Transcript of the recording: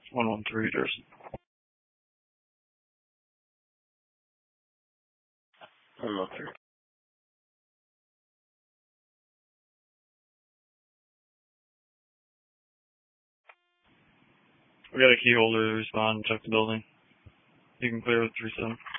113 Jersey. I'm up there. We got a key holder to respond, check the building. You can clear with 3-7.